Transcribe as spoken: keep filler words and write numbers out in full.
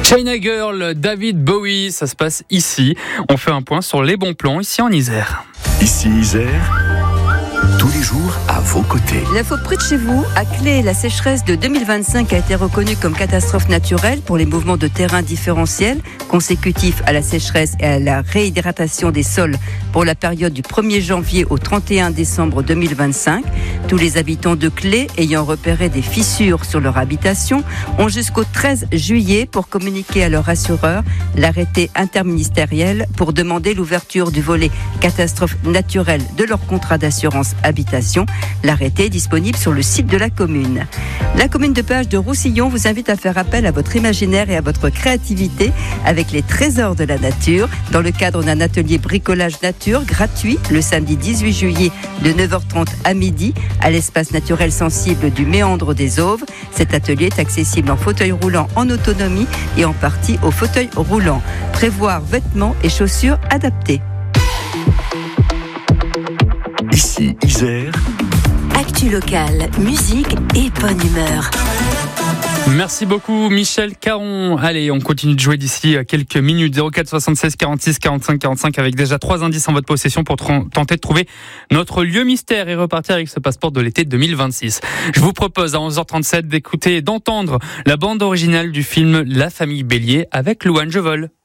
China Girl, David Bowie, ça se passe ici. On fait un point sur les bons plans ici en Isère. Ici Isère, tous les jours à vos côtés. L'info près de chez vous, à Clé, la sécheresse de deux mille vingt-cinq a été reconnue comme catastrophe naturelle pour les mouvements de terrain différentiels consécutifs à la sécheresse et à la réhydratation des sols pour la période du premier janvier au trente et un décembre deux mille vingt-cinq. Tous les habitants de Clé ayant repéré des fissures sur leur habitation ont jusqu'au treize juillet pour communiquer à leur assureur l'arrêté interministériel pour demander l'ouverture du volet catastrophe naturelle de leur contrat d'assurance habitation. L'arrêté est disponible sur le site de la commune. La commune de Péage de Roussillon vous invite à faire appel à votre imaginaire et à votre créativité avec les trésors de la nature dans le cadre d'un atelier bricolage nature gratuit le samedi dix-huit juillet de neuf heures trente à midi à l'espace naturel sensible du Méandre des Auves. Cet atelier est accessible en fauteuil roulant en autonomie et en partie au fauteuil roulant. Prévoir vêtements et chaussures adaptés. Ici Isère, actu locale, musique et bonne humeur. Merci beaucoup Michel Caron. Allez, on continue de jouer d'ici quelques minutes. zéro quatre soixante-seize quarante-six quarante-cinq quarante-cinq avec déjà trois indices en votre possession pour tr- tenter de trouver notre lieu mystère et repartir avec ce passeport de l'été deux mille vingt-six. Je vous propose à onze heures trente-sept d'écouter et d'entendre la bande originale du film La Famille Bélier avec Louane Je Vole.